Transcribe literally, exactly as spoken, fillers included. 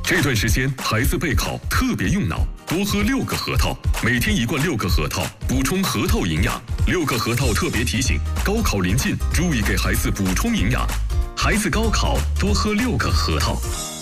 这段时间孩子备考特别用脑，多喝六个核桃，每天一罐六个核桃，补充核桃营养。六个核桃特别提醒：高考临近，注意给孩子补充营养。孩子高考多喝六个核桃。